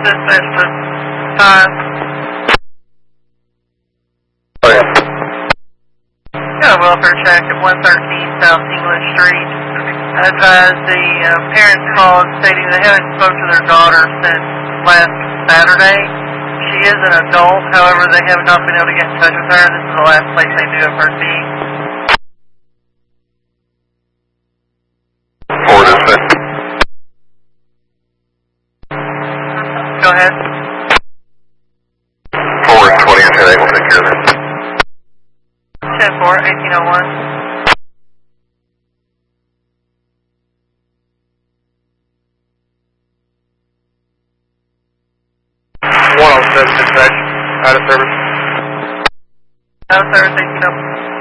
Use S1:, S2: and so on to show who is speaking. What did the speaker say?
S1: dispatch the time.
S2: Oh, yeah.
S1: Got a welfare check at 113 South English Street. I advised the parents called stating they haven't spoken to their daughter since last Saturday. She is an adult, however, they have not been able to get in touch with her. This is the last place they knew of her being.
S2: Forward dispatch.
S1: Go ahead.
S2: Forward 20 and 10 will take care of that.
S1: 10-4, 1801.
S2: Dispatch, out of service.
S1: Out of service, 1801.